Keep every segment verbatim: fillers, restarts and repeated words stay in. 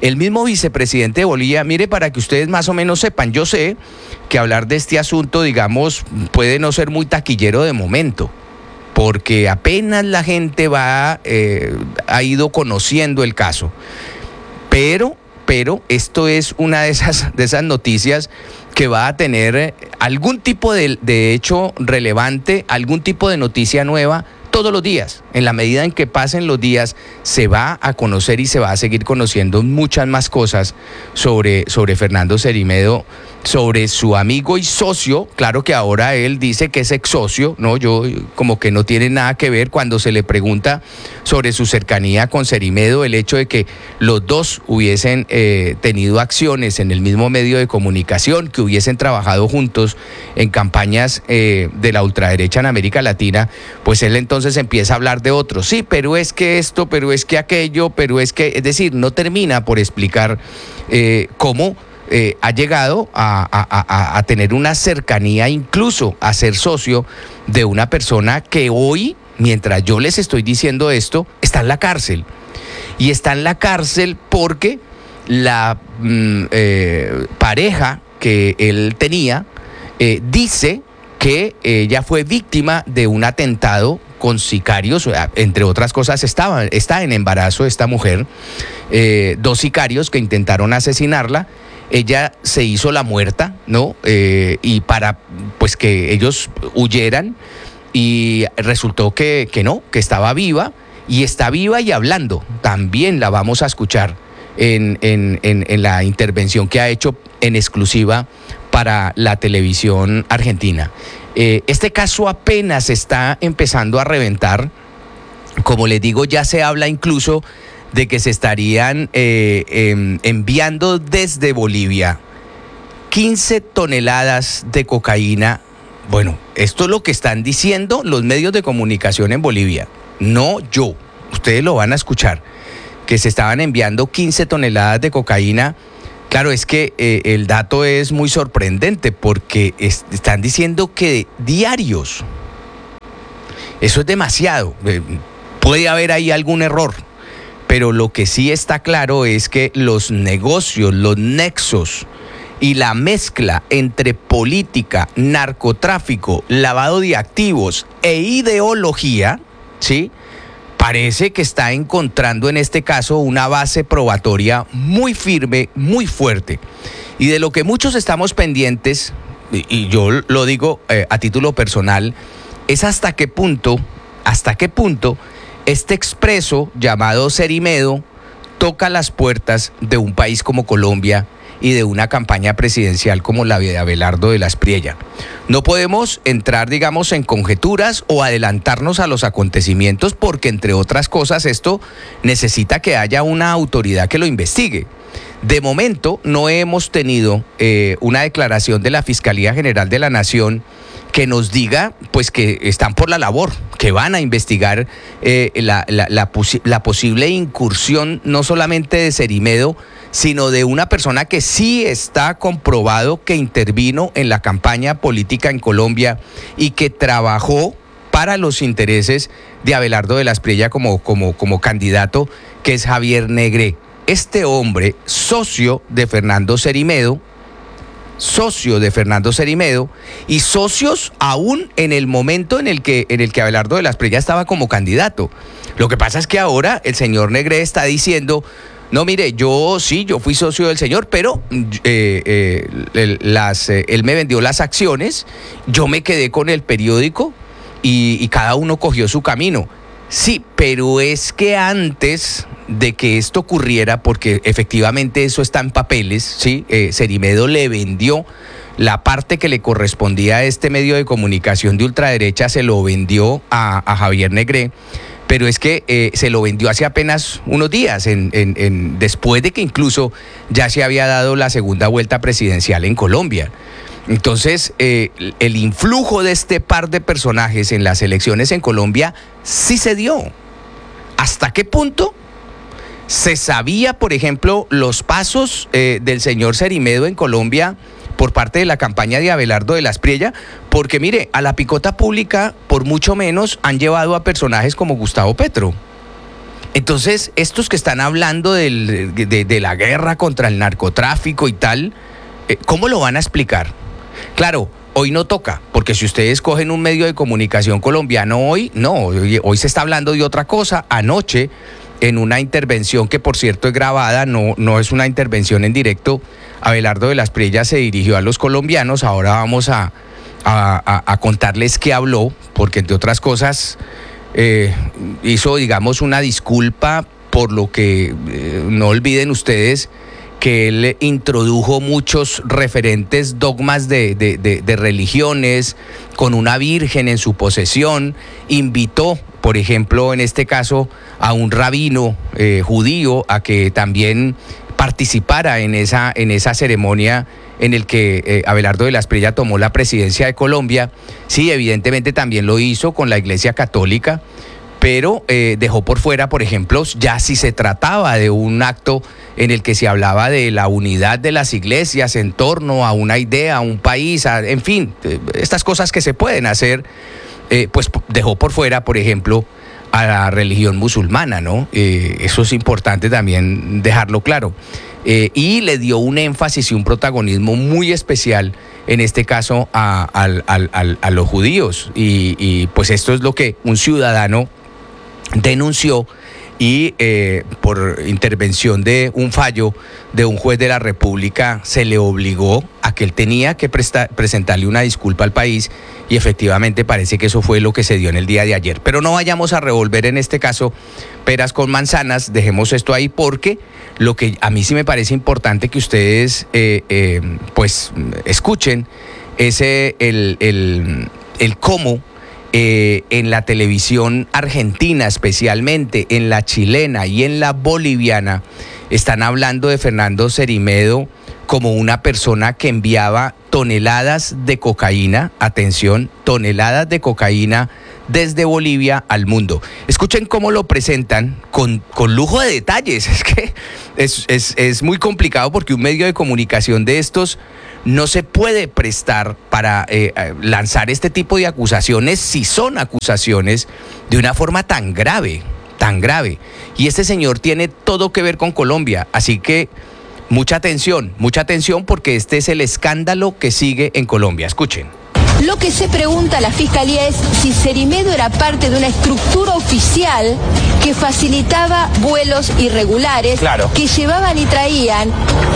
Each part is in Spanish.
El mismo vicepresidente de Bolivia, mire, para que ustedes más o menos sepan, yo sé que hablar de este asunto, digamos, puede no ser muy taquillero de momento, porque apenas la gente va, eh, ha ido conociendo el caso. Pero, pero esto es una de esas, de esas noticias que va a tener algún tipo de, de hecho relevante, algún tipo de noticia nueva todos los días. En la medida en que pasen los días, se va a conocer y se va a seguir conociendo muchas más cosas sobre, sobre Fernando Cerimedo, sobre su amigo y socio. Claro que ahora él dice que es ex socio, ¿no? Yo como que no tiene nada que ver cuando se le pregunta sobre su cercanía con Cerimedo, el hecho de que los dos hubiesen eh, tenido acciones en el mismo medio de comunicación, que hubiesen trabajado juntos en campañas eh, de la ultraderecha en América Latina, pues él entonces empieza a hablar de otros. Sí, pero es que esto, pero es que aquello, pero es que, es decir, no termina por explicar eh, cómo Eh, ha llegado a, a, a, a tener una cercanía, incluso a ser socio de una persona que hoy, mientras yo les estoy diciendo esto, está en la cárcel. Y está en la cárcel porque la mm, eh, pareja que él tenía eh, dice que ella fue víctima de un atentado con sicarios, entre otras cosas. Estaba, está en embarazo esta mujer, eh, dos sicarios que intentaron asesinarla. Ella se hizo la muerta, ¿no? Eh, y para pues que ellos huyeran, y resultó que, que no, que estaba viva, y está viva y hablando. También la vamos a escuchar en, en, en, en la intervención que ha hecho en exclusiva para la televisión argentina. Eh, este caso apenas está empezando a reventar. Como les digo, ya se habla incluso de que se estarían eh, eh, enviando desde Bolivia quince toneladas de cocaína. Bueno, esto es lo que están diciendo los medios de comunicación en Bolivia, no yo. Ustedes lo van a escuchar, que se estaban enviando quince toneladas de cocaína. Claro, es que eh, el dato es muy sorprendente porque es, están diciendo que diarios. Eso es demasiado. Eh, puede haber ahí algún error. Pero lo que sí está claro es que los negocios, los nexos y la mezcla entre política, narcotráfico, lavado de activos e ideología, ¿sí?, parece que está encontrando en este caso una base probatoria muy firme, muy fuerte. Y de lo que muchos estamos pendientes, y yo lo digo eh, a título personal, es hasta qué punto, hasta qué punto este expreso llamado Cerimedo toca las puertas de un país como Colombia y de una campaña presidencial como la de Abelardo de la Espriella. No podemos entrar, digamos, en conjeturas o adelantarnos a los acontecimientos porque, entre otras cosas, esto necesita que haya una autoridad que lo investigue. De momento, no hemos tenido eh, una declaración de la Fiscalía General de la Nación que nos diga pues que están por la labor, que van a investigar eh, la, la, la, posi- la posible incursión no solamente de Cerimedo, sino de una persona que sí está comprobado que intervino en la campaña política en Colombia y que trabajó para los intereses de Abelardo de la Espriella como, como, como candidato, que es Javier Negré. Este hombre, socio de Fernando Cerimedo, socio de Fernando Cerimedo y socios aún en el momento en el que, en el que Abelardo de la Espriella estaba como candidato. Lo que pasa es que ahora el señor Negré está diciendo: no, mire, yo sí, yo fui socio del señor, pero eh, eh, el, las, eh, él me vendió las acciones, yo me quedé con el periódico y, y cada uno cogió su camino. Sí, pero es que antes de que esto ocurriera, porque efectivamente eso está en papeles, ¿sí? Eh, Cerimedo le vendió la parte que le correspondía a este medio de comunicación de ultraderecha, se lo vendió a, a Javier Negré. Pero es que eh, se lo vendió hace apenas unos días, en, en, en, después de que incluso ya se había dado la segunda vuelta presidencial en Colombia. Entonces, eh, el influjo de este par de personajes en las elecciones en Colombia sí se dio. ¿Hasta qué punto? Se sabía, por ejemplo, los pasos eh, del señor Cerimedo en Colombia por parte de la campaña de Abelardo de la Espriella, porque mire, a la picota pública por mucho menos han llevado a personajes como Gustavo Petro. Entonces, estos que están hablando del, de, de la guerra contra el narcotráfico y tal, eh, ¿cómo lo van a explicar? Claro, hoy no toca, porque si ustedes cogen un medio de comunicación colombiano hoy, no, hoy, hoy se está hablando de otra cosa. Anoche, en una intervención que por cierto es grabada, no, no es una intervención en directo, Abelardo de las Priellas se dirigió a los colombianos. Ahora vamos a, a, a, a contarles qué habló, porque entre otras cosas eh, hizo, digamos, una disculpa por lo que, eh, no olviden ustedes, que él introdujo muchos referentes dogmas de, de, de, de religiones, con una virgen en su posesión, invitó, por ejemplo, en este caso, a un rabino eh, judío a que también participara en esa, en esa ceremonia en el que eh, Abelardo de las Priellas tomó la presidencia de Colombia. Sí, evidentemente también lo hizo con la Iglesia Católica, pero eh, dejó por fuera, por ejemplo, ya si se trataba de un acto en el que se hablaba de la unidad de las iglesias en torno a una idea, a un país, a, en fin, eh, estas cosas que se pueden hacer, eh, pues dejó por fuera, por ejemplo, a la religión musulmana, ¿no? Eh, eso es importante también dejarlo claro. Eh, y le dio un énfasis y un protagonismo muy especial, en este caso, a, a, a, a, a los judíos. Y, y pues esto es lo que un ciudadano denunció, y eh, por intervención de un fallo de un juez de la República se le obligó a que él tenía que prestar, presentarle una disculpa al país, y efectivamente parece que eso fue lo que se dio en el día de ayer. Pero no vayamos a revolver en este caso peras con manzanas, dejemos esto ahí, porque lo que a mí sí me parece importante que ustedes eh, eh, pues escuchen es eh, el, el, el cómo Eh, en la televisión argentina, especialmente en la chilena y en la boliviana, están hablando de Fernando Cerimedo como una persona que enviaba toneladas de cocaína, atención, toneladas de cocaína desde Bolivia al mundo. Escuchen cómo lo presentan con, con lujo de detalles. Es que es, es, es muy complicado, porque un medio de comunicación de estos no se puede prestar para eh, lanzar este tipo de acusaciones, si son acusaciones, de una forma tan grave, tan grave. Y este señor tiene todo que ver con Colombia, así que mucha atención, mucha atención, porque este es el escándalo que sigue en Colombia. Escuchen. Lo que se pregunta a la Fiscalía es si Cerimedo era parte de una estructura oficial que facilitaba vuelos irregulares, claro, que llevaban y traían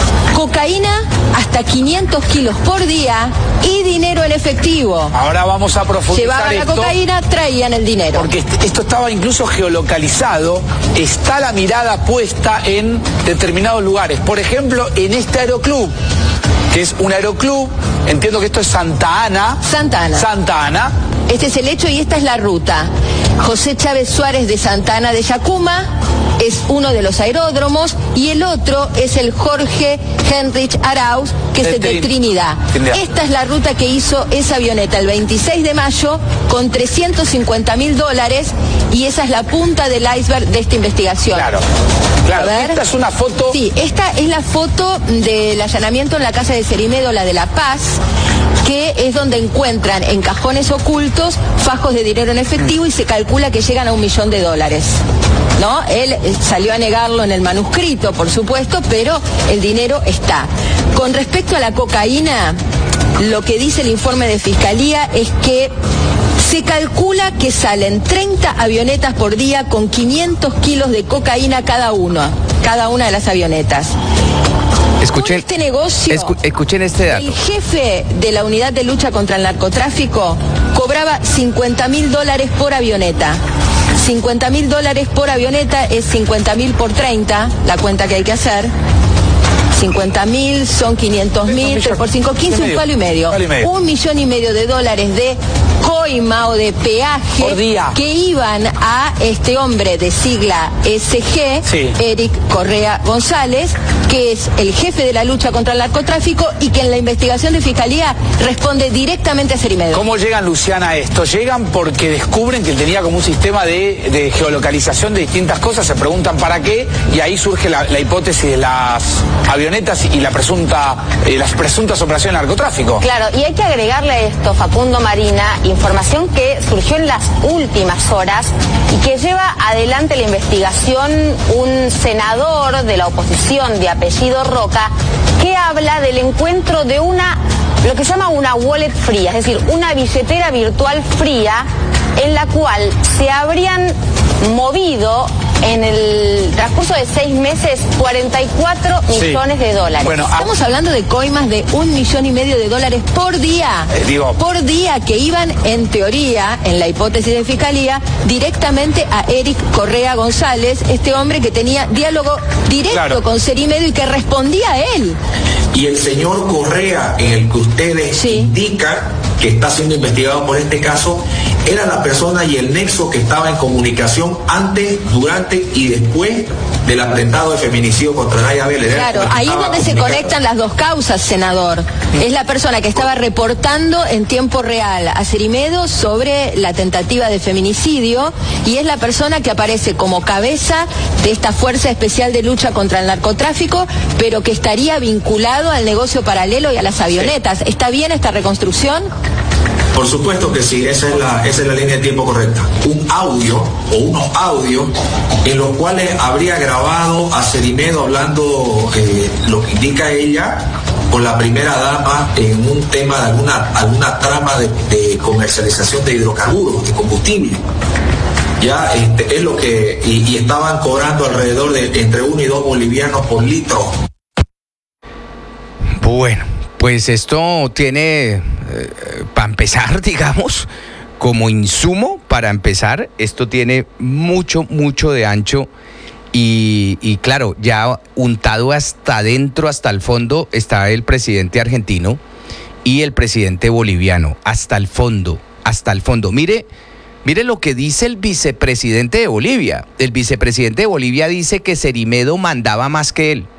cocaína hasta quinientos kilos por día y dinero en efectivo. Ahora vamos a profundizar. Llevaban la esto, cocaína, traían el dinero. Porque esto estaba incluso geolocalizado, está la mirada puesta en determinados lugares. Por ejemplo, en este aeroclub, que es un aeroclub, entiendo que esto es Santa Ana. Santa Ana. Santa Ana. Este es el hecho y esta es la ruta. José Chávez Suárez de Santa Ana de Yacuma es uno de los aeródromos, y el otro es el Jorge Henrich Arauz, que es el de Trinidad. Esta es la ruta que hizo esa avioneta el veintiséis de mayo con trescientos cincuenta mil dólares, y esa es la punta del iceberg de esta investigación. Claro, claro. Esta es una foto. Sí, esta es la foto del allanamiento en la casa de Cerimedo, la de La Paz, que es donde encuentran en cajones ocultos fajos de dinero en efectivo, y se calcula que llegan a un millón de dólares. ¿No? Él salió a negarlo en el manuscrito, por supuesto, pero el dinero está. Con respecto a la cocaína, lo que dice el informe de Fiscalía es que se calcula que salen treinta avionetas por día con quinientos kilos de cocaína cada una, cada una de las avionetas. Escuchen este negocio, escu escuchen este dato. El jefe de la unidad de lucha contra el narcotráfico cobraba cincuenta mil dólares por avioneta. cincuenta mil dólares por avioneta es cincuenta mil por treinta, la cuenta que hay que hacer. cincuenta mil son quinientos mil, tres por cinco, quince, un palo y medio. Un millón y medio de dólares de coima o de peaje por día, que iban a este hombre de sigla S G, sí, Eric Correa González, que es el jefe de la lucha contra el narcotráfico y que en la investigación de Fiscalía responde directamente a Cerimedo. ¿Cómo llegan, Luciana, a esto? Llegan porque descubren que él tenía como un sistema de, de geolocalización de distintas cosas, se preguntan para qué, y ahí surge la, la hipótesis de las avionetas avionetas y la presunta, eh, las presuntas operaciones de narcotráfico. Claro, y hay que agregarle a esto, Facundo Marina, información que surgió en las últimas horas y que lleva adelante la investigación un senador de la oposición de apellido Roca, que habla del encuentro de una, lo que se llama una wallet fría, es decir, una billetera virtual fría en la cual se habrían movido en el transcurso de seis meses cuarenta y cuatro millones de dólares. Bueno, estamos a... hablando de coimas de un millón y medio de dólares por día. Eh, digo... Por día, que iban, en teoría, en la hipótesis de fiscalía, directamente a Eric Correa González, este hombre que tenía diálogo directo claro. con Cerimedo y que respondía a él. Y el señor Correa, en el que ustedes sí. indican que está siendo investigado por este caso, era la persona y el nexo que estaba en comunicación antes, durante y después del atentado de feminicidio contra Naya Vélez. Claro, ahí es donde se conectan las dos causas, senador. Es la persona que estaba reportando en tiempo real a Cerimedo sobre la tentativa de feminicidio y es la persona que aparece como cabeza de esta Fuerza Especial de Lucha contra el Narcotráfico, pero que estaría vinculado al negocio paralelo y a las avionetas. Sí. ¿Está bien esta reconstrucción? Por supuesto que sí, esa es la, esa es la línea de tiempo correcta. Un audio o unos audios en los cuales habría grabado a Cerimedo hablando eh, lo que indica ella con la primera dama en un tema de alguna, alguna trama de, de comercialización de hidrocarburos, de combustible. Ya este, es lo que, y, y estaban cobrando alrededor de entre uno y dos bolivianos por litro. Bueno, pues esto tiene, eh, para empezar, digamos, como insumo, para empezar, esto tiene mucho, mucho de ancho y, y claro, ya untado hasta adentro, hasta el fondo, está el presidente argentino y el presidente boliviano, hasta el fondo, hasta el fondo. Mire, mire lo que dice el vicepresidente de Bolivia. El vicepresidente de Bolivia dice que Cerimedo mandaba más que él.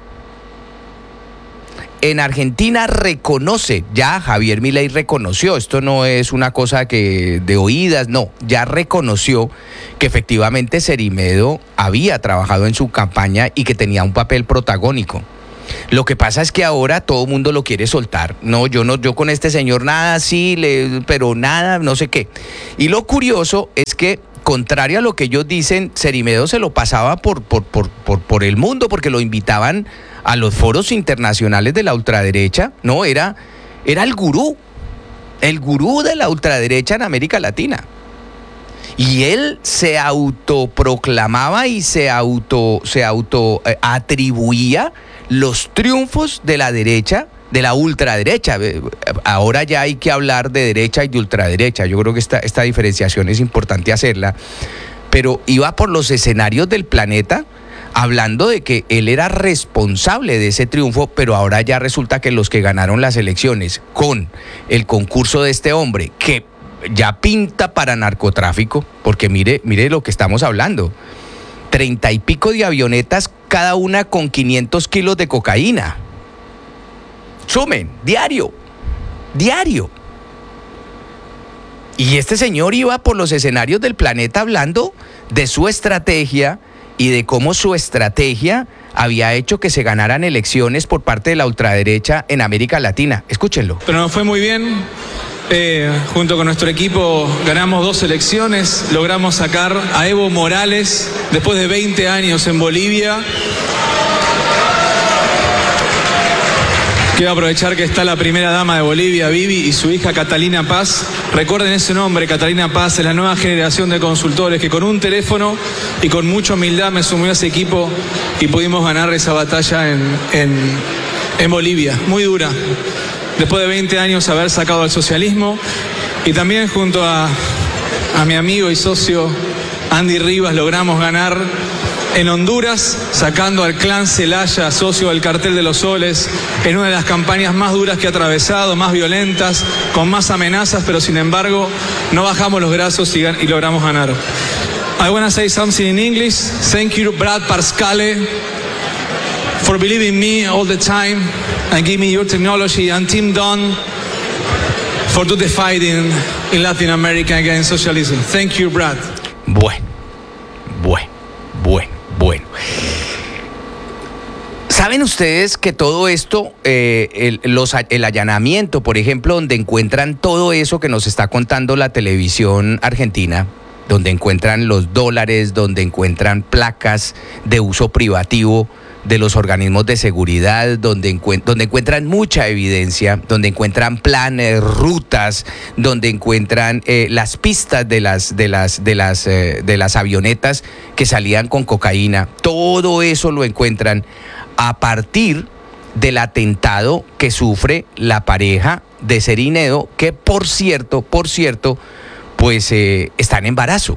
En Argentina reconoce, ya Javier Milei reconoció, esto no es una cosa que de oídas, no, ya reconoció que efectivamente Cerimedo había trabajado en su campaña y que tenía un papel protagónico. Lo que pasa es que ahora todo el mundo lo quiere soltar. No, yo no, yo con este señor nada, sí, le, pero nada, no sé qué. Y lo curioso es que, contrario a lo que ellos dicen, Cerimedo se lo pasaba por, por, por, por, por el mundo porque lo invitaban a los foros internacionales de la ultraderecha. No, era, era el gurú, el gurú de la ultraderecha en América Latina. Y él se autoproclamaba y se auto, se auto eh, atribuía los triunfos de la derecha, de la ultraderecha. Ahora ya hay que hablar de derecha y de ultraderecha. Yo creo que esta, esta diferenciación es importante hacerla. Pero iba por los escenarios del planeta hablando de que él era responsable de ese triunfo, pero ahora ya resulta que los que ganaron las elecciones con el concurso de este hombre, que ya pinta para narcotráfico, porque mire, mire lo que estamos hablando. Treinta y pico de avionetas, cada una con quinientos kilos de cocaína. Sumen, diario, diario. Y este señor iba por los escenarios del planeta hablando de su estrategia y de cómo su estrategia había hecho que se ganaran elecciones por parte de la ultraderecha en América Latina. Escúchenlo. Pero nos fue muy bien. Eh, junto con nuestro equipo ganamos dos elecciones, logramos sacar a Evo Morales después de veinte años en Bolivia. Quiero aprovechar que está la primera dama de Bolivia, Vivi, y su hija Catalina Paz. Recuerden ese nombre, Catalina Paz, es la nueva generación de consultores que con un teléfono y con mucha humildad me sumó a ese equipo y pudimos ganar esa batalla en, en, en Bolivia, muy dura. Después de veinte años haber sacado al socialismo y también junto a, a mi amigo y socio Andy Rivas logramos ganar en Honduras, sacando al clan Celaya, socio del Cartel de los Soles, en una de las campañas más duras que ha atravesado, más violentas, con más amenazas, pero sin embargo no bajamos los brazos y, y logramos ganar. I want to say something in English. Thank you, Brad Parscale, for believing in me all the time and give me your technology, and Team Don for do the fighting in Latin America against socialism. Thank you, Brad. Bueno, bueno, bueno, bueno. ¿Saben ustedes que todo esto, eh, el, los, el allanamiento, por ejemplo, donde encuentran todo eso que nos está contando la televisión argentina, donde encuentran los dólares, donde encuentran placas de uso privativo de los organismos de seguridad, donde, encuent- donde encuentran mucha evidencia, donde encuentran planes, rutas, donde encuentran eh, las pistas de las, de, las, de, las, eh, de las avionetas que salían con cocaína? Todo eso lo encuentran a partir del atentado que sufre la pareja de Cerinedo, que por cierto, por cierto, pues eh, está en embarazo.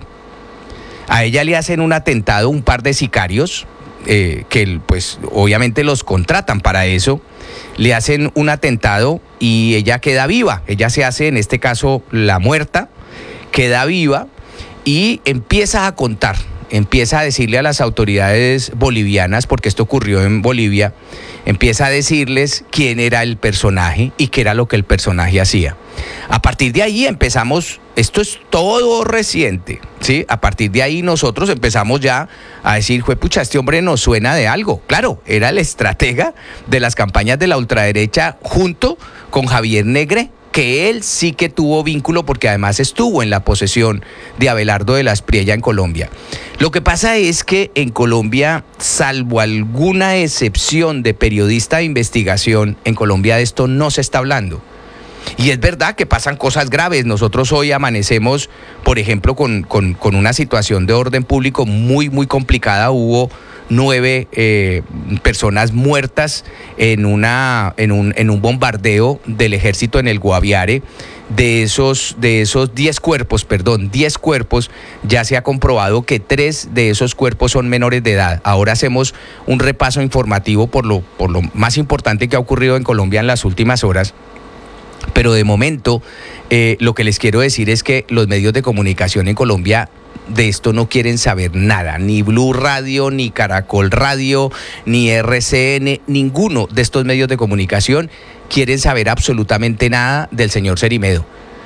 A ella le hacen un atentado un par de sicarios, eh, que pues obviamente los contratan para eso, le hacen un atentado y ella queda viva. Ella se hace, en este caso, la muerta, queda viva y empieza a contar. Empieza a decirle a las autoridades bolivianas, porque esto ocurrió en Bolivia, empieza a decirles quién era el personaje y qué era lo que el personaje hacía. A partir de ahí empezamos, esto es todo reciente, ¿sí? A partir de ahí nosotros empezamos ya a decir, juepucha, este hombre nos suena de algo. Claro, era el estratega de las campañas de la ultraderecha junto con Javier Negre, que él sí que tuvo vínculo porque además estuvo en la posesión de Abelardo de la Espriella en Colombia. Lo que pasa es que en Colombia, salvo alguna excepción de periodista de investigación, en Colombia de esto no se está hablando. Y es verdad que pasan cosas graves. Nosotros hoy amanecemos, por ejemplo, con, con, con una situación de orden público muy, muy complicada. Hubo nueve eh, personas muertas en, una, en, un, en un bombardeo del ejército en el Guaviare. De esos, de esos diez cuerpos, perdón, diez cuerpos, ya se ha comprobado que tres de esos cuerpos son menores de edad. Ahora hacemos un repaso informativo por lo, por lo más importante que ha ocurrido en Colombia en las últimas horas. Pero de momento, eh, lo que les quiero decir es que los medios de comunicación en Colombia de esto no quieren saber nada. Ni Blue Radio, ni Caracol Radio, ni R C N, ninguno de estos medios de comunicación quieren saber absolutamente nada del señor Cerimedo.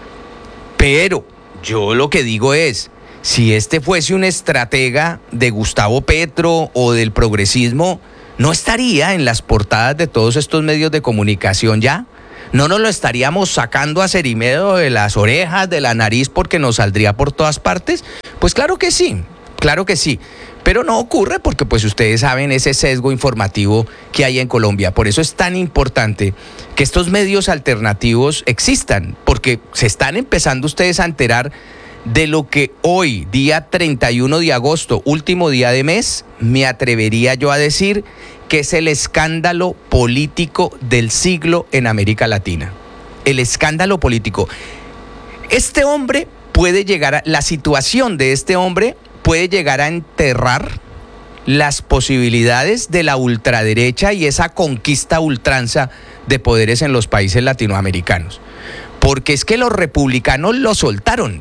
Pero yo lo que digo es, si este fuese un estratega de Gustavo Petro o del progresismo, ¿no estaría en las portadas de todos estos medios de comunicación ya? ¿No nos lo estaríamos sacando a Cerimedo de las orejas, de la nariz, porque nos saldría por todas partes? Pues claro que sí, claro que sí. Pero no ocurre porque pues ustedes saben ese sesgo informativo que hay en Colombia. Por eso es tan importante que estos medios alternativos existan, porque se están empezando ustedes a enterar de lo que hoy, día treinta y uno de agosto, último día de mes, me atrevería yo a decir que es el escándalo político del siglo en América Latina. El escándalo político. Este hombre puede llegar a, la situación de este hombre puede llegar a enterrar las posibilidades de la ultraderecha y esa conquista ultranza de poderes en los países latinoamericanos. Porque es que los republicanos lo soltaron.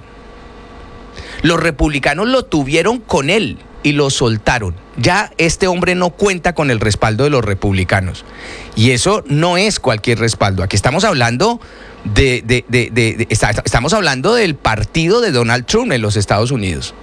Los republicanos lo tuvieron con él y lo soltaron. Ya este hombre no cuenta con el respaldo de los republicanos. Y eso no es cualquier respaldo. Aquí estamos hablando de, de, de, de, de está, estamos hablando del partido de Donald Trump en los Estados Unidos.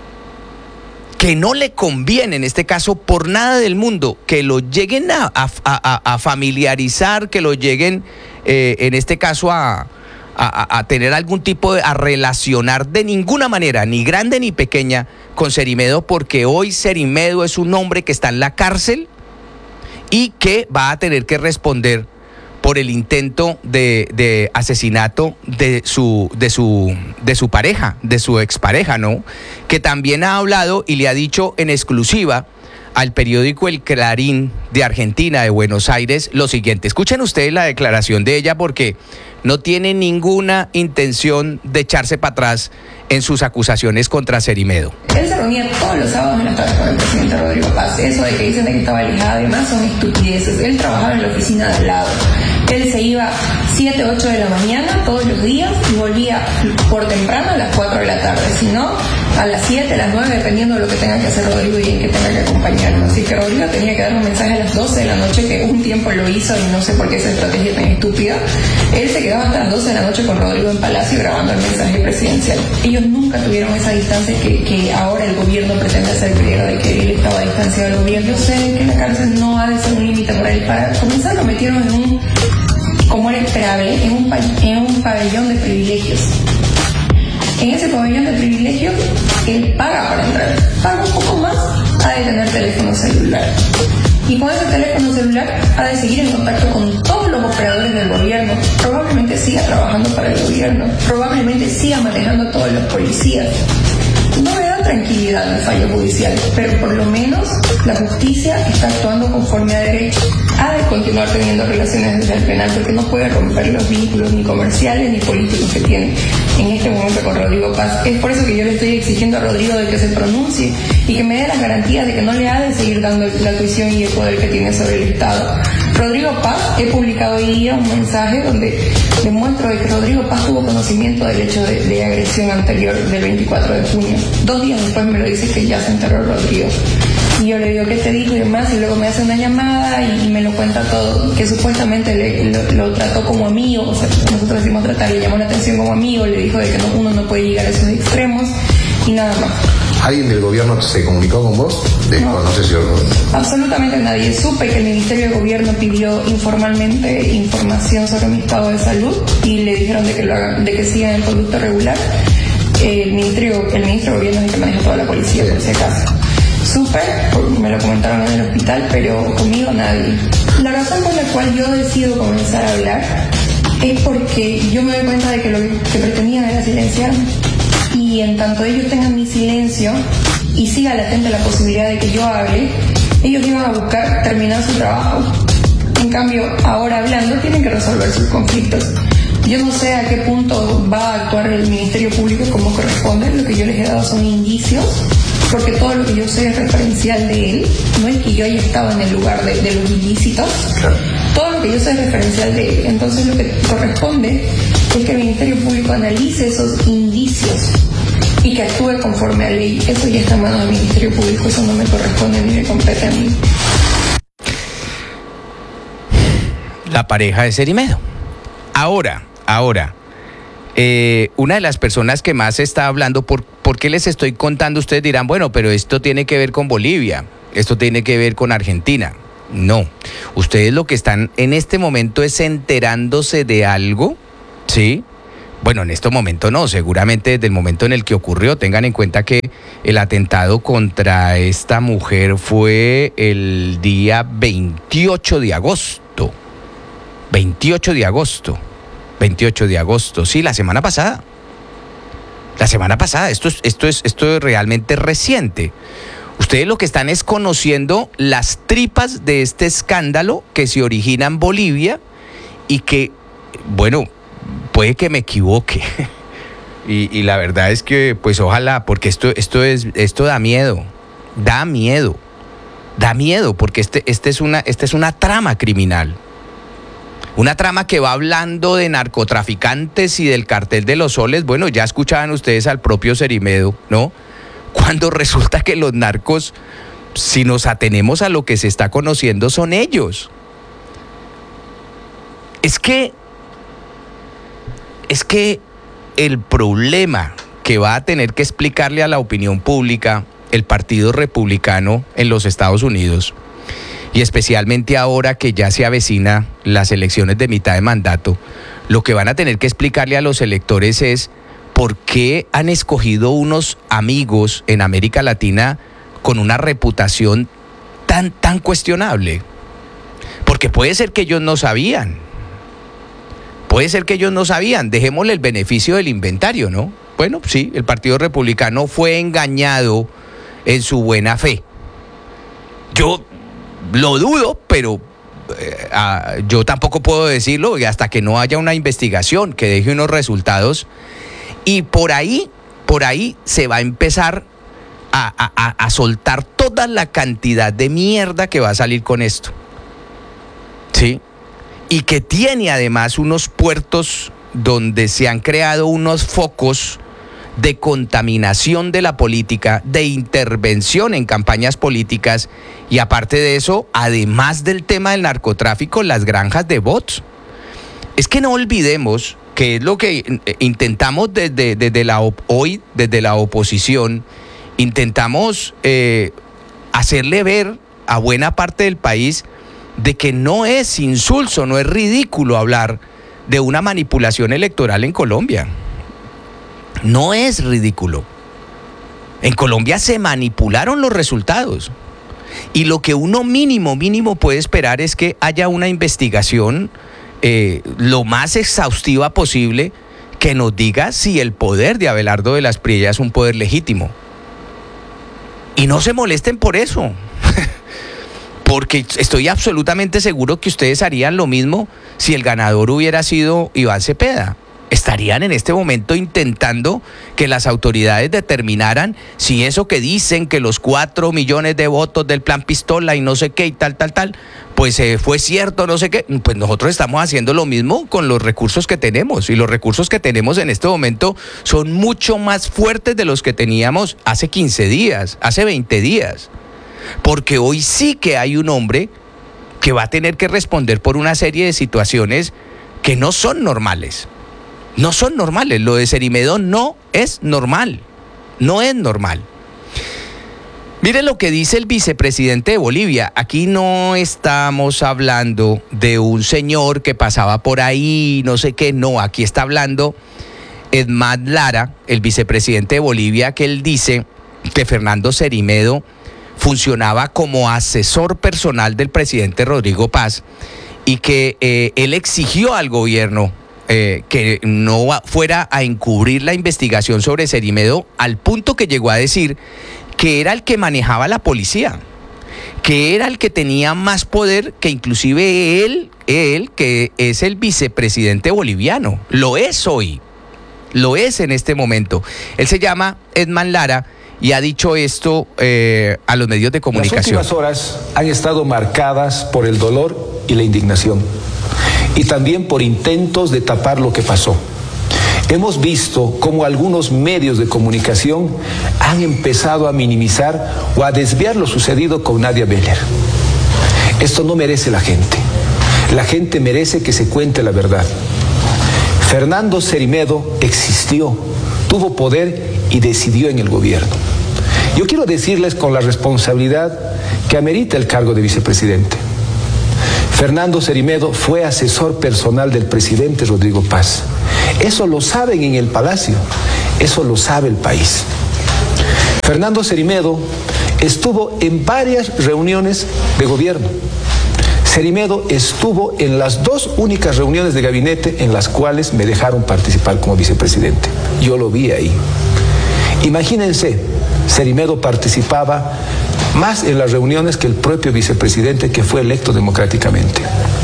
Que no le conviene en este caso por nada del mundo que lo lleguen a, a, a, a familiarizar, que lo lleguen eh, en este caso a, a, a tener algún tipo de, a relacionar de ninguna manera, ni grande ni pequeña, con Cerimedo, porque hoy Cerimedo es un hombre que está en la cárcel y que va a tener que responder por el intento de, de asesinato de su, de, su, de su pareja, de su expareja, ¿no? Que también ha hablado y le ha dicho en exclusiva al periódico El Clarín de Argentina, de Buenos Aires, lo siguiente. Escuchen ustedes la declaración de ella porque no tiene ninguna intención de echarse para atrás en sus acusaciones contra Cerimedo. Él se reunía todos los sábados en las tardes con el presidente Rodrigo Paz. Eso de que dicen de que estaba alejada, además son estupideces. Él trabajaba en la oficina de al lado. Él se iba siete, ocho de la mañana todos los días y volvía por temprano a las cuatro de la tarde. Si no, a las siete, a las nueve, dependiendo de lo que tenga que hacer Rodrigo y en que tenga que acompañarlo. Así que Rodrigo tenía que dar un mensaje a las doce de la noche, que un tiempo lo hizo y no sé por qué esa estrategia tan estúpida. Él se quedaba hasta las doce de la noche con Rodrigo en Palacio grabando el mensaje presidencial. Ellos nunca tuvieron esa distancia que, que ahora el gobierno pretende hacer creer de que él estaba distanciado del gobierno. Yo sé que la cárcel no ha de ser un límite metieron en un, como era esperable, en un, en un pabellón de privilegios. En ese pabellón de privilegios, él paga para entrar, paga un poco más, ha de tener teléfono celular. Y con ese teléfono celular ha de seguir en contacto con todos los operadores del gobierno. Probablemente siga trabajando para el gobierno, probablemente siga manejando a todos los policías. No me da tranquilidad el fallo judicial, pero por lo menos la justicia está actuando conforme a derecho. Ha de continuar teniendo relaciones desde el penal porque no puede romper los vínculos ni comerciales ni políticos que tiene en este momento con Rodrigo Paz. Es por eso que yo le estoy exigiendo a Rodrigo de que se pronuncie y que me dé las garantías de que no le ha de seguir dando la tuición y el poder que tiene sobre el Estado. Rodrigo Paz, he publicado hoy día un mensaje donde demuestro de que Rodrigo Paz tuvo conocimiento del hecho de, de agresión anterior del veinticuatro de junio. Dos días después me lo dice que ya se enteró Rodrigo. Y yo le digo, ¿qué te dijo y demás? Y luego me hace una llamada y, y me lo cuenta todo, que supuestamente le, lo, lo trató como amigo, o sea, nosotros decimos tratar, le llamó la atención como amigo, le dijo de que no, uno no puede llegar a esos extremos y nada más. ¿Alguien del gobierno se comunicó con vos? De, no, no sé si... Absolutamente nadie. Supe que el Ministerio de Gobierno pidió informalmente información sobre mi estado de salud y le dijeron de que, lo hagan, de que sigan el conducto regular. El, ministerio, el ministro de Gobierno es el que maneja toda la policía, sí, por si acaso. Supe, me lo comentaron en el hospital, pero conmigo nadie. La razón por la cual yo decido comenzar a hablar es porque yo me doy cuenta de que lo que pretendían era silenciarme. Y en tanto ellos tengan mi silencio y siga latente la posibilidad de que yo hable, ellos iban a buscar terminar su trabajo. En cambio, ahora hablando, tienen que resolver sus conflictos. Yo no sé a qué punto va a actuar el Ministerio Público como corresponde. Lo que yo les he dado son indicios, porque todo lo que yo sé es referencial de él. No es que yo haya estado en el lugar de, de los ilícitos. Claro. Todo lo que yo sé es referencial de él. Entonces lo que corresponde es que el Ministerio Público analice esos indicios y que actúe conforme a ley. Eso ya está en manos del Ministerio Público, eso no me corresponde ni me compete a mí. La pareja de Cerimedo. Ahora, ahora, eh, una de las personas que más está hablando, por, ¿por qué les estoy contando? Ustedes dirán, bueno, pero esto tiene que ver con Bolivia, esto tiene que ver con Argentina. No, ustedes lo que están en este momento es enterándose de algo, ¿sí? Bueno, en este momento no, seguramente desde el momento en el que ocurrió. Tengan en cuenta que el atentado contra esta mujer fue el día veintiocho de agosto. veintiocho de agosto. veintiocho de agosto, sí, la semana pasada. La semana pasada, esto es, esto es, esto es realmente reciente. Ustedes lo que están es conociendo las tripas de este escándalo que se origina en Bolivia y que, bueno, puede que me equivoque. Y, y la verdad es que, pues ojalá, porque esto, esto, es, esto da miedo, da miedo, da miedo, porque este, este es una, esta es una trama criminal. Una trama que va hablando de narcotraficantes y del cartel de los soles. Bueno, ya escuchaban ustedes al propio Cerimedo, ¿no? Cuando resulta que los narcos, si nos atenemos a lo que se está conociendo, son ellos. Es que, es que el problema que va a tener que explicarle a la opinión pública el Partido Republicano en los Estados Unidos, y especialmente ahora que ya se avecina las elecciones de mitad de mandato, lo que van a tener que explicarle a los electores es por qué han escogido unos amigos en América Latina con una reputación tan, tan cuestionable. Porque puede ser que ellos no sabían. Puede ser que ellos no sabían. Dejémosle el beneficio del inventario, ¿no? Bueno, sí, el Partido Republicano fue engañado en su buena fe. Yo lo dudo, pero eh, ah, yo tampoco puedo decirlo hasta que no haya una investigación que deje unos resultados. Y por ahí, por ahí se va a empezar a, a, a soltar toda la cantidad de mierda que va a salir con esto. ¿Sí? Y que tiene además unos puertos donde se han creado unos focos de contaminación de la política, de intervención en campañas políticas y aparte de eso, además del tema del narcotráfico, las granjas de bots. Es que no olvidemos que es lo que intentamos desde, desde la hoy, desde la oposición, intentamos eh, hacerle ver a buena parte del país de que no es insulso, no es ridículo hablar de una manipulación electoral en Colombia. No es ridículo. En Colombia se manipularon los resultados. Y lo que uno mínimo, mínimo puede esperar es que haya una investigación eh, lo más exhaustiva posible que nos diga si el poder de Abelardo de las Priella es un poder legítimo. Y no se molesten por eso. Porque estoy absolutamente seguro que ustedes harían lo mismo si el ganador hubiera sido Iván Cepeda. Estarían en este momento intentando que las autoridades determinaran si eso que dicen que los cuatro millones de votos del plan pistola y no sé qué y tal, tal, tal, pues eh, fue cierto, no sé qué. Pues nosotros estamos haciendo lo mismo con los recursos que tenemos, y los recursos que tenemos en este momento son mucho más fuertes de los que teníamos hace quince días, hace veinte días. Porque hoy sí que hay un hombre que va a tener que responder por una serie de situaciones que no son normales. No son normales. Lo de Cerimedo no es normal. No es normal. Mire lo que dice el vicepresidente de Bolivia. Aquí no estamos hablando de un señor que pasaba por ahí, no sé qué. No, aquí está hablando Edmad Lara, el vicepresidente de Bolivia, que él dice que Fernando Cerimedo funcionaba como asesor personal del presidente Rodrigo Paz y que eh, él exigió al gobierno Eh, que no fuera a encubrir la investigación sobre Cerimedo, al punto que llegó a decir que era el que manejaba la policía, que era el que tenía más poder que inclusive él, él que es el vicepresidente boliviano. Lo es hoy, lo es en este momento. Él se llama Edman Lara y ha dicho esto eh, a los medios de comunicación. Las últimas horas han estado marcadas por el dolor y la indignación, y también por intentos de tapar lo que pasó. Hemos visto cómo algunos medios de comunicación han empezado a minimizar o a desviar lo sucedido con Nadia Beller. Esto no merece la gente. La gente merece que se cuente la verdad. Fernando Cerimedo existió, tuvo poder y decidió en el gobierno. Yo quiero decirles con la responsabilidad que amerita el cargo de vicepresidente. Fernando Cerimedo fue asesor personal del presidente Rodrigo Paz. Eso lo saben en el Palacio, eso lo sabe el país. Fernando Cerimedo estuvo en varias reuniones de gobierno. Cerimedo estuvo en las dos únicas reuniones de gabinete en las cuales me dejaron participar como vicepresidente. Yo lo vi ahí. Imagínense, Cerimedo participaba más en las reuniones que el propio vicepresidente, que fue electo democráticamente.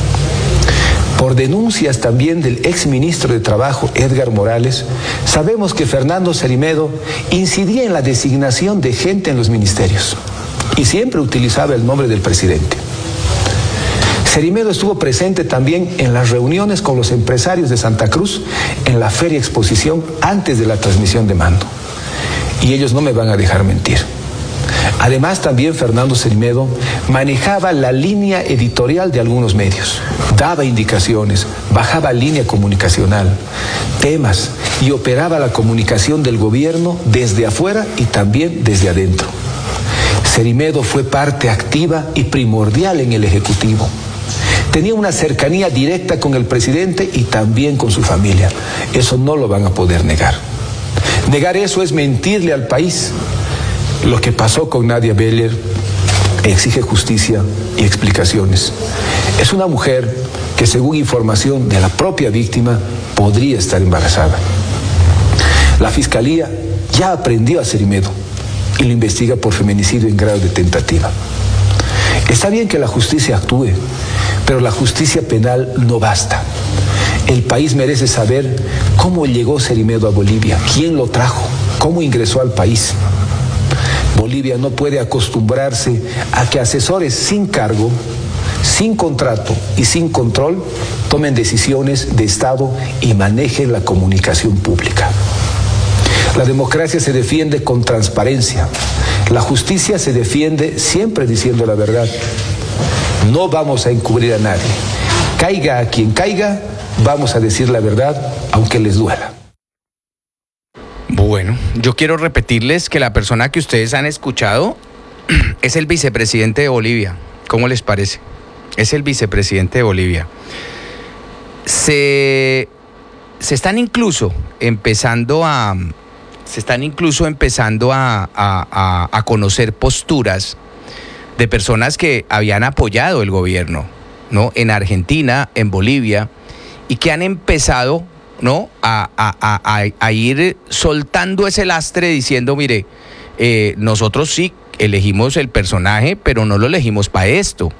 Por denuncias también del exministro de Trabajo, Edgar Morales, sabemos que Fernando Cerimedo incidía en la designación de gente en los ministerios y siempre utilizaba el nombre del presidente. Cerimedo estuvo presente también en las reuniones con los empresarios de Santa Cruz en la Feria Exposición antes de la transmisión de mando. Y ellos no me van a dejar mentir. Además, también Fernando Cerimedo manejaba la línea editorial de algunos medios, daba indicaciones, bajaba línea comunicacional, temas y operaba la comunicación del gobierno desde afuera y también desde adentro. Cerimedo fue parte activa y primordial en el Ejecutivo. Tenía una cercanía directa con el presidente y también con su familia. Eso no lo van a poder negar. Negar eso es mentirle al país. Lo que pasó con Nadia Beller exige justicia y explicaciones. Es una mujer que, según información de la propia víctima, podría estar embarazada. La Fiscalía ya aprendió a Cerimedo y lo investiga por feminicidio en grado de tentativa. Está bien que la justicia actúe, pero la justicia penal no basta. El país merece saber cómo llegó Cerimedo a Bolivia, quién lo trajo, cómo ingresó al país. Bolivia no puede acostumbrarse a que asesores sin cargo, sin contrato y sin control tomen decisiones de Estado y manejen la comunicación pública. La democracia se defiende con transparencia. La justicia se defiende siempre diciendo la verdad. No vamos a encubrir a nadie. Caiga a quien caiga, vamos a decir la verdad, aunque les duela. Bueno, yo quiero repetirles que la persona que ustedes han escuchado es el vicepresidente de Bolivia. ¿Cómo les parece? es el vicepresidente de Bolivia. Se, se están incluso empezando a, se están incluso empezando a, a, a conocer posturas de personas que habían apoyado el gobierno, ¿no? En Argentina, en Bolivia, y que han empezado, ¿no? a, a, a, a ir soltando ese lastre diciendo, mire, eh, nosotros sí elegimos el personaje, pero no lo elegimos para esto.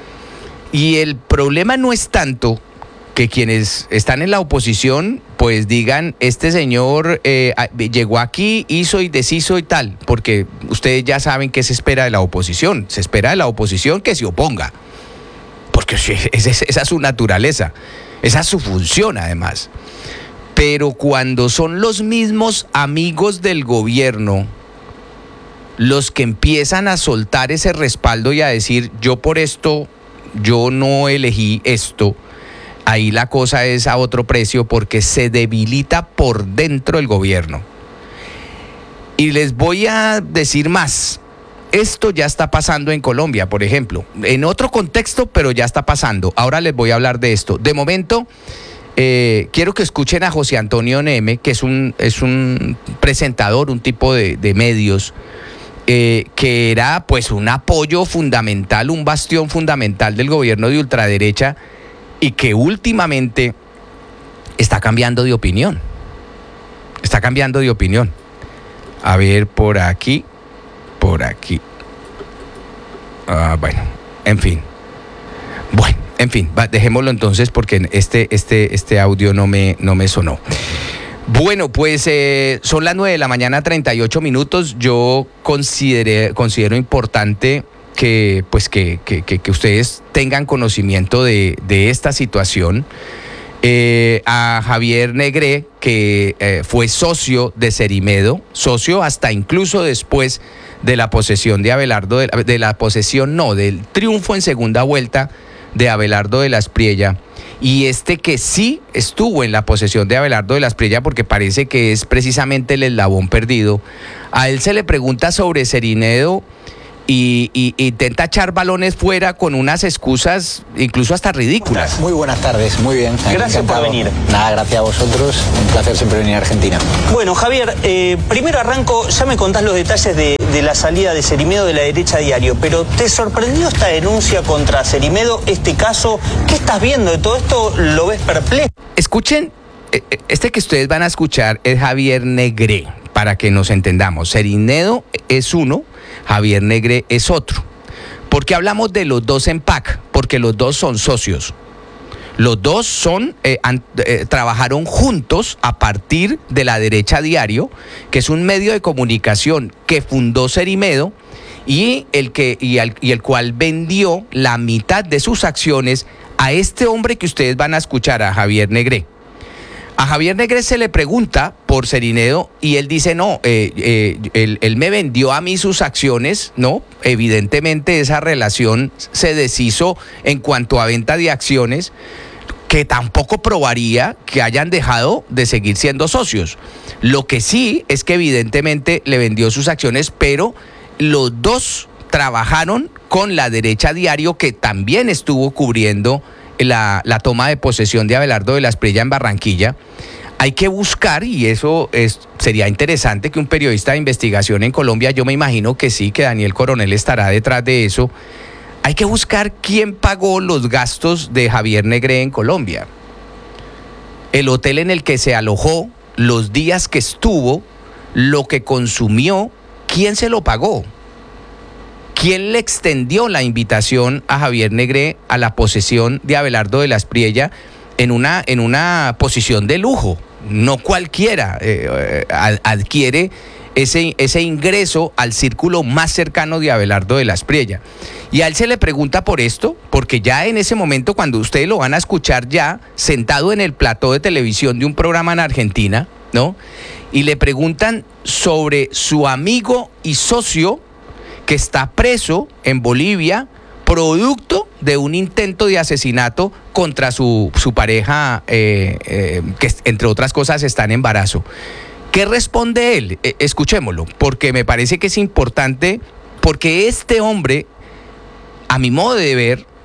Y el problema no es tanto que quienes están en la oposición pues digan, este señor eh, llegó aquí, hizo y deshizo y tal, porque ustedes ya saben qué se espera de la oposición. Se espera de la oposición que se oponga, porque esa es su naturaleza, esa es su función además. Pero cuando son los mismos amigos del gobierno los que empiezan a soltar ese respaldo y a decir, yo por esto, yo no elegí esto, ahí la cosa es a otro precio, porque se debilita por dentro el gobierno. Y les voy a decir más. Esto ya está pasando en Colombia, por ejemplo, en otro contexto, pero ya está pasando. Ahora les voy a hablar de esto. De momento, eh, quiero que escuchen a José Antonio Neme, que es un, es un presentador, un tipo de, de medios, eh, que era pues un apoyo fundamental, un bastión fundamental del gobierno de ultraderecha, y que últimamente está cambiando de opinión. Está cambiando de opinión. A ver, por aquí, por aquí. Ah, bueno, en fin. Bueno, en fin, va, dejémoslo entonces porque este, este, este audio no me, no me sonó. Bueno, pues eh, son las nueve de la mañana, treinta y ocho minutos. Yo consideré, considero importante que, pues que, que, que, que ustedes tengan conocimiento de, de esta situación. Eh, a Javier Negré, que eh, fue socio de Cerimedo, socio hasta incluso después de la posesión de Abelardo, de la, de la posesión no, del triunfo en segunda vuelta de Abelardo de la Espriella, y este que sí estuvo en la posesión de Abelardo de la Espriella, porque parece que es precisamente el eslabón perdido. A él se le pregunta sobre Cerimedo y, y, y intenta echar balones fuera con unas excusas incluso hasta ridículas. Muy buenas tardes, muy bien. Gracias encantado. Por venir. Nada, gracias a vosotros, un placer siempre venir a Argentina. Bueno, Javier, eh, primero arranco, ya me contás los detalles de, de la salida de Cerimedo de la derecha diario, pero ¿te sorprendió esta denuncia contra Cerimedo, este caso? ¿Qué estás viendo de todo esto? ¿Lo ves perplejo? Escuchen, este que ustedes van a escuchar es Javier Negré, para que nos entendamos. Cerimedo es uno, Javier Negré es otro. ¿Por qué hablamos de los dos en P A C? Porque los dos son socios. Los dos son, eh, han, eh, trabajaron juntos a partir de La Derecha Diario, que es un medio de comunicación que fundó Cerimedo y el, que, y, al, y el cual vendió la mitad de sus acciones a este hombre que ustedes van a escuchar, a Javier Negré. A Javier Negré se le pregunta por Cerimedo y él dice, no, eh, eh, él, él me vendió a mí sus acciones, ¿no? Evidentemente esa relación se deshizo en cuanto a venta de acciones, que tampoco probaría que hayan dejado de seguir siendo socios. Lo que sí es que evidentemente le vendió sus acciones, pero los dos trabajaron con La Derecha Diario, que también estuvo cubriendo La, la toma de posesión de Abelardo de la Espriella en Barranquilla. Hay que buscar, y eso es, sería interesante que un periodista de investigación en Colombia, yo me imagino que sí, que Daniel Coronel estará detrás de eso, hay que buscar quién pagó los gastos de Javier Negré en Colombia. El hotel en el que se alojó, los días que estuvo, lo que consumió, ¿quién se lo pagó? ¿Quién le extendió la invitación a Javier Negré a la posesión de Abelardo de la Espriella en una, en una posición de lujo? No cualquiera eh, adquiere ese, ese ingreso al círculo más cercano de Abelardo de la Espriella. Y a él se le pregunta por esto, porque ya en ese momento, cuando ustedes lo van a escuchar ya sentado en el plató de televisión de un programa en Argentina, ¿no? Y le preguntan sobre su amigo y socio que está preso en Bolivia, producto de un intento de asesinato contra su, su pareja, eh, eh, que entre otras cosas está en embarazo. ¿Qué responde él? Eh, escuchémoslo, porque me parece que es importante, porque este hombre, a mi modo de ver,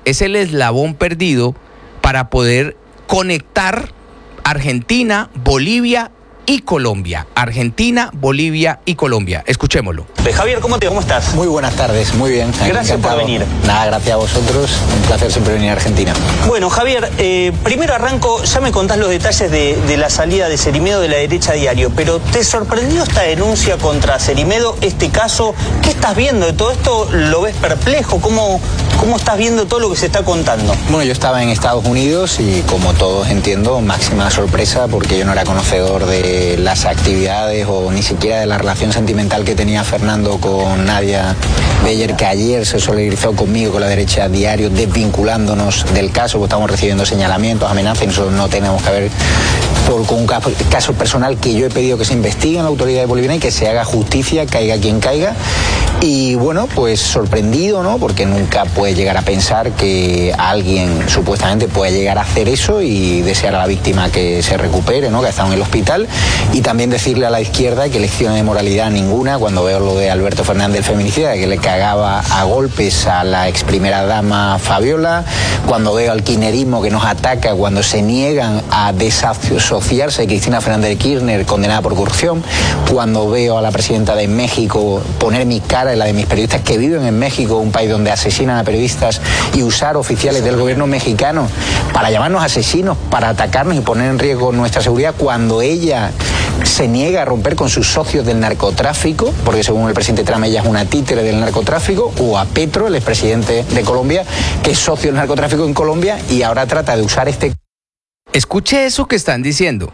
es el eslabón perdido para poder conectar Argentina, Bolivia y Colombia. Argentina, Bolivia y Colombia. Escuchémoslo. Javier, ¿cómo te, cómo estás? Muy buenas tardes, muy bien. Gracias Encantado. por venir. Nada, gracias a vosotros. Un placer siempre venir a Argentina. Bueno, Javier, eh, primero arranco, ya me contás los detalles de, de la salida de Cerimedo de La Derecha Diario, pero ¿te sorprendió esta denuncia contra Cerimedo, este caso? ¿Qué estás viendo de todo esto? ¿Lo ves perplejo? ¿Cómo, cómo estás viendo todo lo que se está contando? Bueno, yo estaba en Estados Unidos y, como todos entiendo, máxima sorpresa, porque yo no era conocedor de las actividades o ni siquiera de la relación sentimental que tenía Fernando con Nadia Beyer, que ayer se solidarizó conmigo, con La Derecha Diario, desvinculándonos del caso, porque estamos recibiendo señalamientos, amenazas, y nosotros no tenemos que ver por, con un caso, caso personal que yo he pedido que se investigue en la autoridad boliviana y que se haga justicia, caiga quien caiga. Y bueno, pues sorprendido, ¿no? Porque nunca puede llegar a pensar que alguien supuestamente puede llegar a hacer eso, y desear a la víctima que se recupere, ¿no? Que ha estado en el hospital. Y también decirle a la izquierda que lección de moralidad ninguna, cuando veo lo de Alberto Fernández, el feminicida, que le cagaba a golpes a la ex primera dama Fabiola, cuando veo al kirchnerismo que nos ataca cuando se niegan a desasociarse de Cristina Fernández de Kirchner, condenada por corrupción, cuando veo a la presidenta de México poner mi cara en la de mis periodistas que viven en México, un país donde asesinan a periodistas, y usar oficiales del gobierno mexicano para llamarnos asesinos, para atacarnos y poner en riesgo nuestra seguridad, cuando ella se niega a romper con sus socios del narcotráfico, porque según el presidente Trump ella es una títere del narcotráfico, o a Petro, el expresidente de Colombia, que es socio del narcotráfico en Colombia, y ahora trata de usar este... Escuche eso que están diciendo.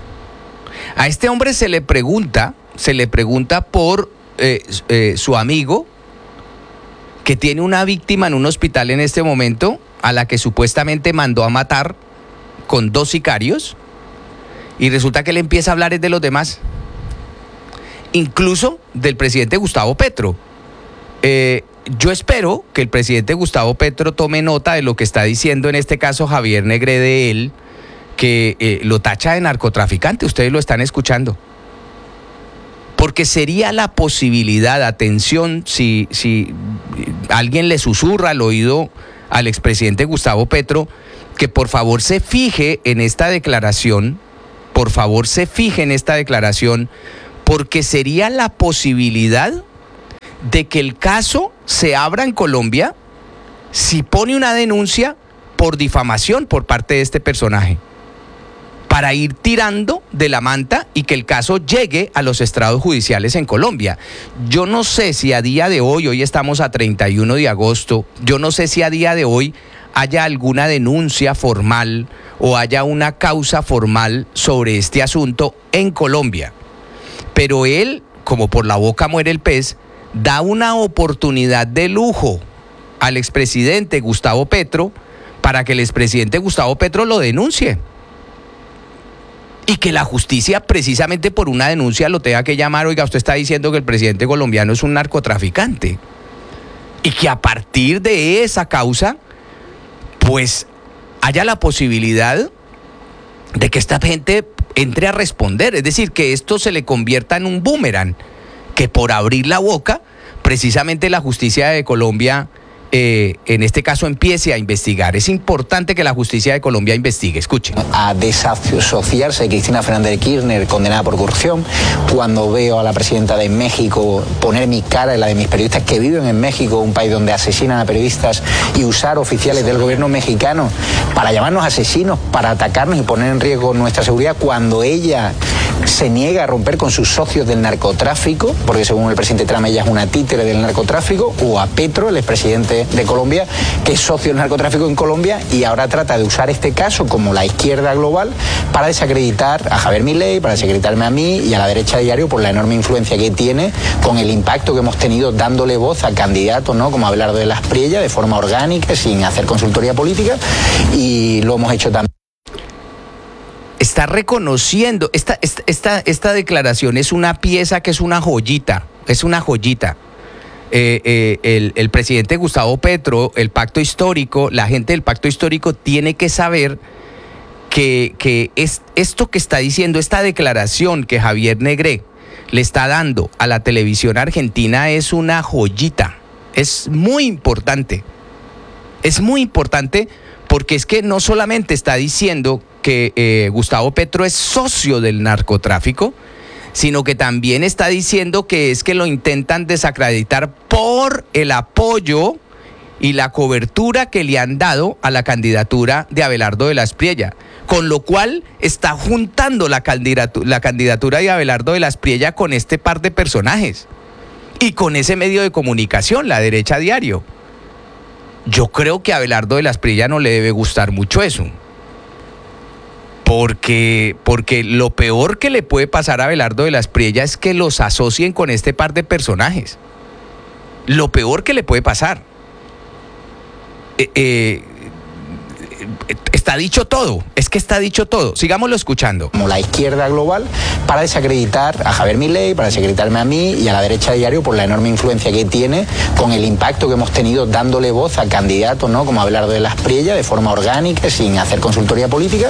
A este hombre se le pregunta, se le pregunta por eh, eh, su amigo, que tiene una víctima en un hospital en este momento, a la que supuestamente mandó a matar con dos sicarios, y resulta que él empieza a hablar de los demás, incluso del presidente Gustavo Petro. Eh, yo espero que el presidente Gustavo Petro tome nota de lo que está diciendo en este caso Javier Negré de él, que eh, lo tacha de narcotraficante. Ustedes lo están escuchando. Porque sería la posibilidad, atención, si, si alguien le susurra al oído al expresidente Gustavo Petro, que por favor se fije en esta declaración, por favor se fije en esta declaración, porque sería la posibilidad de que el caso se abra en Colombia si pone una denuncia por difamación por parte de este personaje, para ir tirando de la manta y que el caso llegue a los estrados judiciales en Colombia. Yo no sé si a día de hoy, hoy estamos a treinta y uno de agosto, yo no sé si a día de hoy haya alguna denuncia formal o haya una causa formal sobre este asunto en Colombia. Pero él, como por la boca muere el pez, da una oportunidad de lujo al expresidente Gustavo Petro para que el expresidente Gustavo Petro lo denuncie. Y que la justicia, precisamente por una denuncia, lo tenga que llamar. Oiga, usted está diciendo que el presidente colombiano es un narcotraficante. Y que a partir de esa causa, pues haya la posibilidad de que esta gente entre a responder. Es decir, que esto se le convierta en un boomerang, que por abrir la boca, precisamente la justicia de Colombia, eh, en este caso, empiece a investigar. Es importante que la justicia de Colombia investigue. Escuchen. A desasociarse de Cristina Fernández de Kirchner, condenada por corrupción, cuando veo a la presidenta de México poner mi cara en la de mis periodistas que viven en México, un país donde asesinan a periodistas, y usar oficiales del gobierno mexicano para llamarnos asesinos, para atacarnos y poner en riesgo nuestra seguridad, cuando ella se niega a romper con sus socios del narcotráfico, porque según el presidente Trump ella es una títere del narcotráfico, o a Petro, el expresidente de Colombia, que es socio del narcotráfico en Colombia, y ahora trata de usar este caso como la izquierda global para desacreditar a Javier Milei, para desacreditarme a mí y a La Derecha Diario por la enorme influencia que tiene, con el impacto que hemos tenido dándole voz a candidatos, ¿no? Como Abelardo de las Priellas, de forma orgánica, sin hacer consultoría política, y lo hemos hecho también. Está reconociendo, esta, esta, esta, esta declaración es una pieza que es una joyita, es una joyita. Eh, eh, el, el presidente Gustavo Petro, el pacto histórico, la gente del pacto histórico tiene que saber que, que es, esto que está diciendo, esta declaración que Javier Negré le está dando a la televisión argentina es una joyita, es muy importante. Es muy importante porque es que no solamente está diciendo que eh, Gustavo Petro es socio del narcotráfico, sino que también está diciendo que es que lo intentan desacreditar por el apoyo y la cobertura que le han dado a la candidatura de Abelardo de la Espriella, con lo cual está juntando la candidatura, la candidatura de Abelardo de la Espriella con este par de personajes y con ese medio de comunicación, La Derecha Diario. Yo creo que a Abelardo de la Espriella no le debe gustar mucho eso. Porque, porque lo peor que le puede pasar a Abelardo de la Espriella es que los asocien con este par de personajes. Lo peor que le puede pasar. Eh, eh, está dicho todo, es que está dicho todo. Sigámoslo escuchando. Como la izquierda global, para desacreditar a Javier Milei, para desacreditarme a mí y a La Derecha Diario por la enorme influencia que tiene, con el impacto que hemos tenido dándole voz a candidatos, ¿no?, como Abelardo de la Espriella, de forma orgánica, sin hacer consultoría política,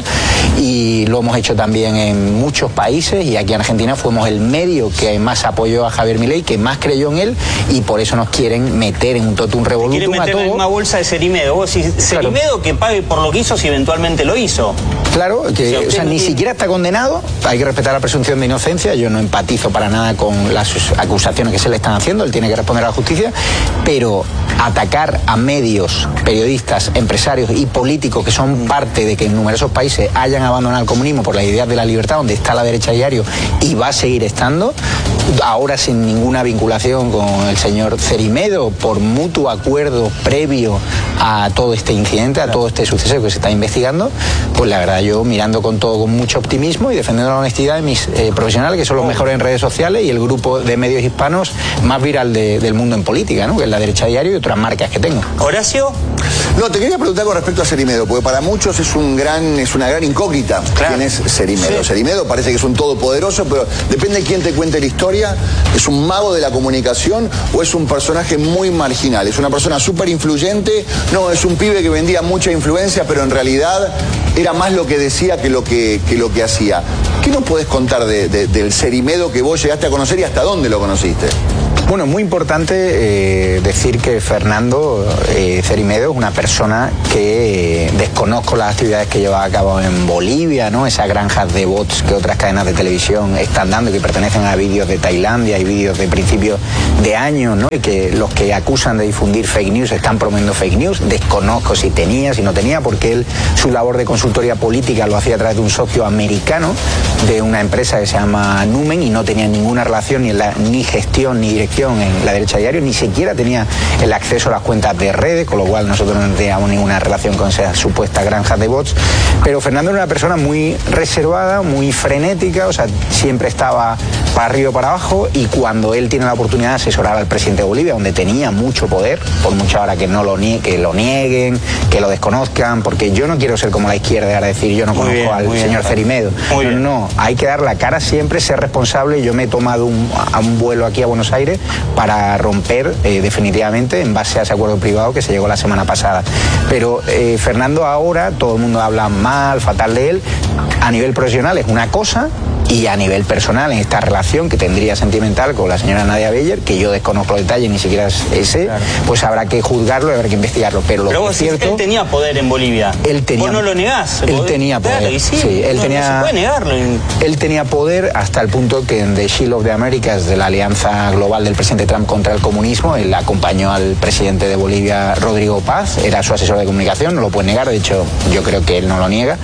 y lo hemos hecho también en muchos países, y aquí en Argentina fuimos el medio que más apoyó a Javier Milei, que más creyó en él, y por eso nos quieren meter en un totum revolutum quieren meter a todo. En una bolsa de Cerimedo. Vos decís, Cerimedo, claro, que pague por lo que hizo si eventualmente lo hizo. Claro, que o sea, ni siquiera está condenado, hay que respetar la presunción de inocencia, yo no empatizo para nada con las acusaciones que se le están haciendo, él tiene que responder a la justicia, pero atacar a medios, periodistas, empresarios y políticos que son parte de que en numerosos países hayan abandonado el comunismo por las ideas de la libertad, donde está La Derecha Diario y va a seguir estando, ahora sin ninguna vinculación con el señor Cerimedo, por mutuo acuerdo previo a todo este incidente, a todo este suceso que se está investigando, pues la verdad yo mirando con todo con mucho optimismo y defendiendo la honestidad de mis eh, profesionales, que son los mejores en redes sociales y el grupo de medios hispanos más viral de, del mundo en política, ¿no?, que es La Derecha Diario y otras marcas que tengo. Horacio. No, te quería preguntar con respecto a Cerimedo, porque para muchos es un gran, es una gran incógnita, claro, quién es Cerimedo. Sí. Cerimedo parece que es un todopoderoso, pero depende de quién te cuente la historia. ¿Es un mago de la comunicación o es un personaje muy marginal? ¿Es una persona súper influyente? No, es un pibe que vendía mucha influencia, pero en realidad era más lo que decía que lo que, que, lo que hacía. ¿Qué nos podés contar de, de, del Cerimedo que vos llegaste a conocer y hasta dónde lo conociste? Bueno, muy importante eh, decir que Fernando eh, Cerimedo es una persona que eh, desconozco las actividades que lleva a cabo en Bolivia, ¿no? Esas granjas de bots que otras cadenas de televisión están dando, que pertenecen a vídeos de Tailandia y vídeos de principios de año, ¿no? Y que los que acusan de difundir fake news están promoviendo fake news. Desconozco si tenía, si no tenía, porque él su labor de consultoría política lo hacía a través de un socio americano de una empresa que se llama Numen y no tenía ninguna relación ni, en la, ni gestión ni dirección en La Derecha Diario, ni siquiera tenía el acceso a las cuentas de redes, con lo cual nosotros no teníamos ninguna relación con esas supuestas granjas de bots. Pero Fernando era una persona muy reservada, muy frenética, o sea, siempre estaba para arriba o para abajo, y cuando él tiene la oportunidad de asesorar al presidente de Bolivia, donde tenía mucho poder, por mucho ahora que no lo nie que lo nieguen, que lo desconozcan, porque yo no quiero ser como la izquierda, ahora decir yo no conozco bien, al señor bien, Cerimedo. No, no, hay que dar la cara siempre, ser responsable. Yo me he tomado un, a un vuelo aquí a Buenos Aires para romper eh, definitivamente en base a ese acuerdo privado que se llegó la semana pasada. Pero eh, Fernando ahora, todo el mundo habla mal, fatal de él, a nivel profesional es una cosa, y a nivel personal, en esta relación que tendría sentimental con la señora Nadia Beyer, que yo desconozco los detalles, ni siquiera es ese, claro, pues habrá que juzgarlo y habrá que investigarlo. Pero lo Pero que vos es cierto, él tenía poder en Bolivia. Él tenía, vos no lo negás. Él tenía poder. Claro, y sí, sí, él no, tenía, no se puede negarlo. Él tenía poder hasta el punto que en The Shield of the Americas, de la alianza global del presidente Trump contra el comunismo, él acompañó al presidente de Bolivia, Rodrigo Paz, era su asesor de comunicación, no lo puede negar, de hecho yo creo que él no lo niega.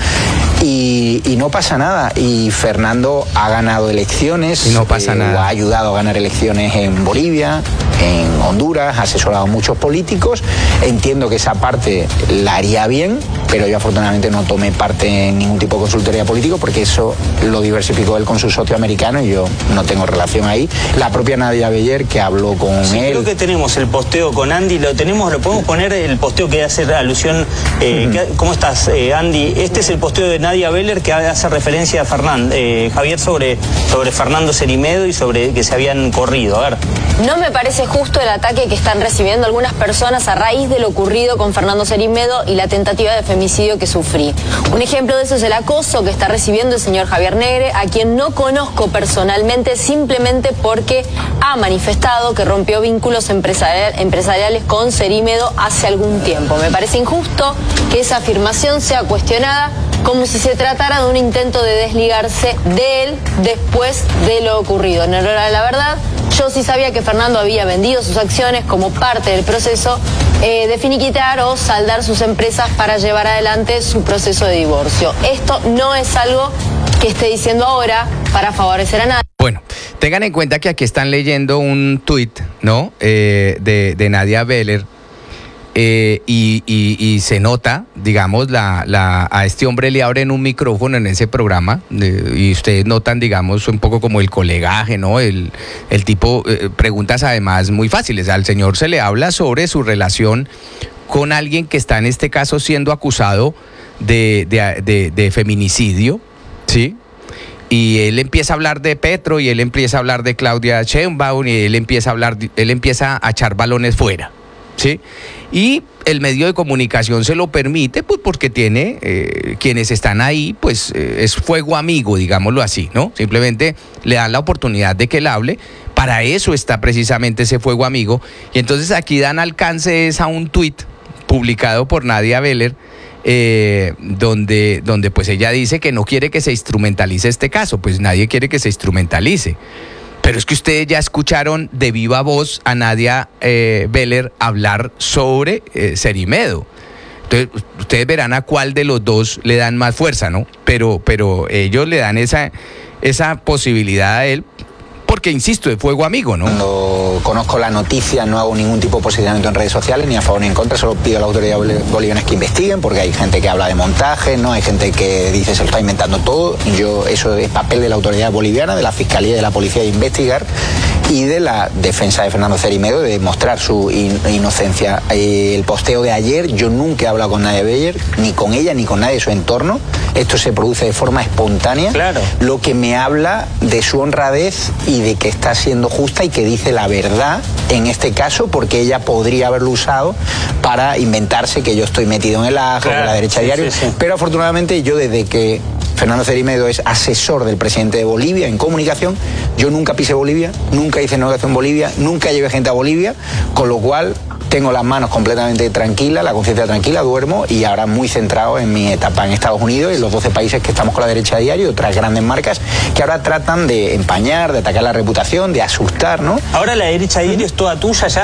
Y, y no pasa nada. Y Fernando ha ganado elecciones. Y no pasa eh, nada. Ha ayudado a ganar elecciones en Bolivia, en Honduras, ha asesorado a muchos políticos. Entiendo que esa parte la haría bien, pero yo afortunadamente no tomé parte en ningún tipo de consultoría político, porque eso lo diversificó él con su socio americano y yo no tengo relación ahí. La propia Nadia Beyer, que habló con sí, él. Creo que tenemos el posteo con Andy, lo tenemos, lo podemos poner el posteo que hace alusión. Eh, uh-huh. que, ¿Cómo estás, eh, Andy? Este es el posteo de Nadia Beller que hace referencia a Fernando, eh, Javier, sobre, sobre Fernando Cerimedo y sobre que se habían corrido. A ver. No me parece justo el ataque que están recibiendo algunas personas a raíz de lo ocurrido con Fernando Cerimedo y la tentativa de femicidio que sufrí. Un ejemplo de eso es el acoso que está recibiendo el señor Javier Negre, a quien no conozco personalmente, simplemente porque ha manifestado que rompió vínculos empresarial, empresariales con Cerimedo hace algún tiempo. Me parece injusto que esa afirmación sea cuestionada como si se tratara de un intento de desligarse de él después de lo ocurrido. En honor a la verdad, yo sí sabía que Fernando había vendido sus acciones como parte del proceso eh, de finiquitar o saldar sus empresas para llevar adelante su proceso de divorcio. Esto no es algo que esté diciendo ahora para favorecer a nadie. Bueno, tengan en cuenta que aquí están leyendo un tuit, ¿no? Eh, de, de Nadia Beller. Eh, y, y, y se nota, digamos, la, la, a este hombre le abren un micrófono en ese programa eh, y ustedes notan, digamos, un poco como el colegaje, ¿no? El, el tipo, eh, preguntas además muy fáciles. Al señor se le habla sobre su relación con alguien que está en este caso siendo acusado de, de, de, de feminicidio, ¿sí? Y él empieza a hablar de Petro y él empieza a hablar de Claudia Sheinbaum y él empieza a hablar, él empieza a echar balones fuera, ¿sí? Y el medio de comunicación se lo permite, pues porque tiene, eh, quienes están ahí, pues eh, es fuego amigo, digámoslo así, ¿no? Simplemente le dan la oportunidad de que él hable, para eso está precisamente ese fuego amigo, y entonces aquí dan alcance es a un tuit publicado por Nadia Beller, eh, donde, donde pues ella dice que no quiere que se instrumentalice este caso, pues nadie quiere que se instrumentalice. Pero es que ustedes ya escucharon de viva voz a Nadia eh, Beller hablar sobre eh, Cerimedo. Entonces, ustedes verán a cuál de los dos le dan más fuerza, ¿no? Pero, pero ellos le dan esa, esa posibilidad a él, porque, insisto, es fuego amigo, ¿no? Cuando conozco la noticia no hago ningún tipo de posicionamiento en redes sociales, ni a favor ni en contra, solo pido a las autoridades bolivianas que investiguen, porque hay gente que habla de montaje, ¿no? Hay gente que dice se lo está inventando todo. Yo, eso es papel de la autoridad boliviana, de la Fiscalía y de la Policía de investigar, y de la defensa de Fernando Cerimedo de demostrar su in inocencia. Eh, el posteo de ayer, yo nunca he hablado con Nadia Beller, ni con ella, ni con nadie de su entorno. Esto se produce de forma espontánea, claro. Lo que me habla de su honradez y de que está siendo justa y que dice la verdad en este caso, porque ella podría haberlo usado para inventarse que yo estoy metido en el ajo, claro, de la derecha sí, diario, sí, sí. Pero afortunadamente yo, desde que Fernando Cerimedo es asesor del presidente de Bolivia en comunicación, yo nunca pisé Bolivia, nunca hice negociación en Bolivia, nunca llevé gente a Bolivia, con lo cual tengo las manos completamente tranquilas, la conciencia tranquila, duermo y ahora muy centrado en mi etapa en Estados Unidos y en los doce países que estamos con la derecha a diario y otras grandes marcas que ahora tratan de empañar, de atacar la reputación, de asustar, ¿no? Ahora la derecha a diario es toda tuya ya.